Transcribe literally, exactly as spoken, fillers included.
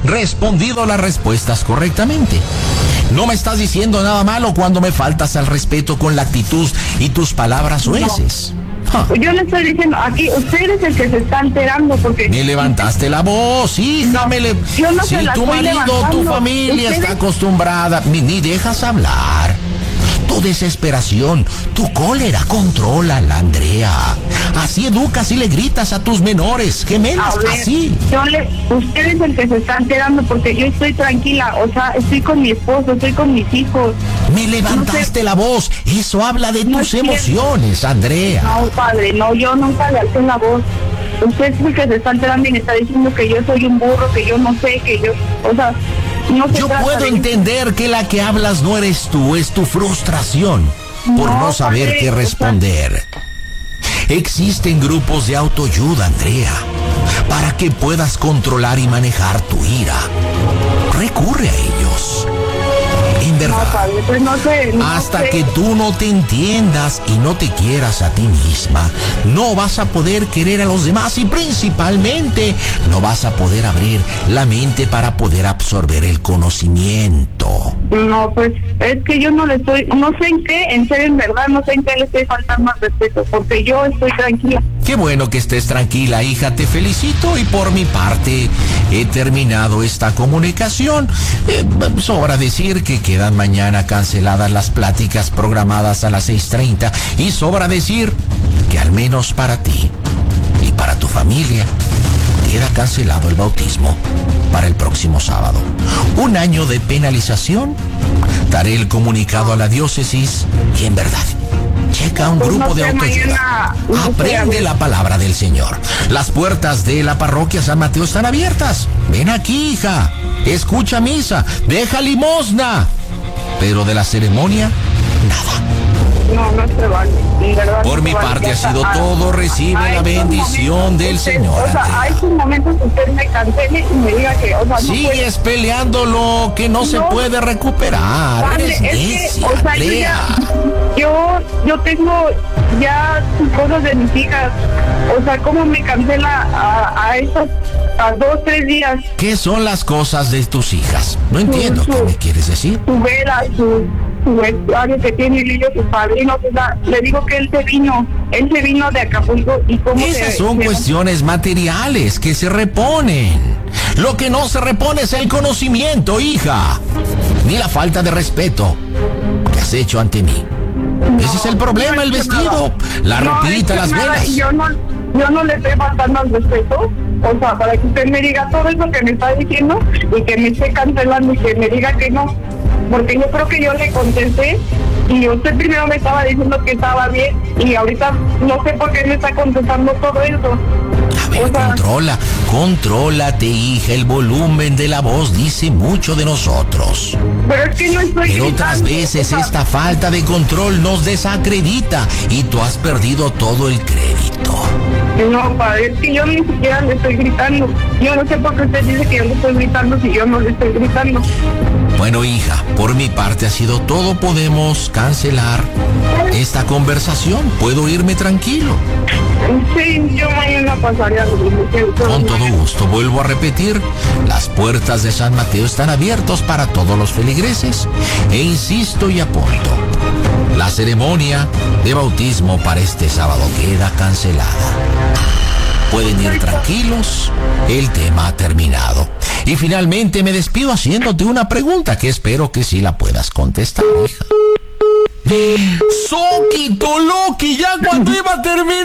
respondido las respuestas correctamente. No me estás diciendo nada malo cuando me faltas al respeto con la actitud y tus palabras sueces. No. Yo le estoy diciendo, aquí usted es el que se está enterando porque... Me levantaste la voz, hija, no, me le... yo no si se la tu estoy marido, levantando. tu familia Ustedes... está acostumbrada, ni, ni dejas hablar. Tu desesperación, tu cólera, contrólala, Andrea. Así educas y le gritas a tus menores, gemelas, ver, así. Yo le, usted es el que se está enterando porque yo estoy tranquila, o sea, estoy con mi esposo, estoy con mis hijos. Me levantaste no sé, la voz, eso habla de no tus emociones, Andrea. No, padre, no, yo nunca le alcé la voz. Usted es el que se está enterando y me está diciendo que yo soy un burro, que yo no sé, que yo, o sea... No Yo puedo de... entender que la que hablas no eres tú, es tu frustración por no, no saber padre, qué responder. O sea... Existen grupos de autoayuda, Andrea, para que puedas controlar y manejar tu ira. Recurre a ellos. En verdad, no, padre, pues no sé, no hasta sé. que tú no te entiendas y no te quieras a ti misma, no vas a poder querer a los demás y principalmente no vas a poder abrir la mente para poder absorber el conocimiento. No, pues es que yo no le estoy, no sé en qué, en serio, en verdad, no sé en qué le estoy faltando al respeto, porque yo estoy tranquila. Qué bueno que estés tranquila, hija, te felicito y por mi parte he terminado esta comunicación. Eh, sobra decir que quedan mañana canceladas las pláticas programadas a las seis treinta y sobra decir que al menos para ti y para tu familia queda cancelado el bautismo para el próximo sábado. Un año de penalización. Daré el comunicado a la diócesis y en verdad, checa un grupo de autoayuda. Aprende la palabra del Señor. Las puertas de la parroquia San Mateo están abiertas. Ven aquí, hija. Escucha misa. Deja limosna. Pero de la ceremonia, nada. No, no se vale. ¿Verdad? Por mi parte ha sido todo. Recibe la bendición del Señor. O sea, hay sus momentos que usted me cancele y me diga que, o sea, no sigues puede... peleando lo que no, no se puede recuperar. Padre, Eres necia, es que, o sea, yo, ya, yo, yo tengo ya cosas de mis hijas. O sea, ¿cómo me cancela a, a esos, a dos, tres días? ¿Qué son las cosas de tus hijas? No entiendo su, qué me quieres decir. Su vela, su... su vestuario que tiene el niño, sus padrinos, o sea, le digo que él se vino, él se vino de Acapulco y cómo Esas se, son se... cuestiones materiales que se reponen. Lo que no se repone es el conocimiento, hija, ni la falta de respeto que has hecho ante mí. No, ese es el problema, no el vestido, nada. La no ropita, las nada, velas. Yo no, yo no le estoy faltando al respeto, o sea, para que usted me diga todo eso que me está diciendo y que me esté cancelando y que me diga que no. Porque yo creo que yo le contesté y usted primero me estaba diciendo que estaba bien y ahorita no sé por qué me está contestando todo eso. A ver, o sea, controla, contrólate, hija, el volumen de la voz dice mucho de nosotros. Pero es que no estoy Pero gritando, otras veces o sea, esta falta de control nos desacredita y tú has perdido todo el crédito. No, padre, es que yo ni siquiera le estoy gritando. Yo no sé por qué usted dice que yo le estoy gritando si yo no le estoy gritando. Bueno, hija, por mi parte ha sido todo. Podemos cancelar esta conversación. ¿Puedo irme tranquilo? Sí, yo mañana pasaría. Con todo gusto. Vuelvo a repetir, las puertas de San Mateo están abiertas para todos los feligreses. E insisto y apunto, la ceremonia de bautismo para este sábado queda cancelada. Pueden ir tranquilos, el tema ha terminado. Y finalmente me despido haciéndote una pregunta que espero que sí la puedas contestar, hija. Soquito Loki, ya cuando iba a terminar.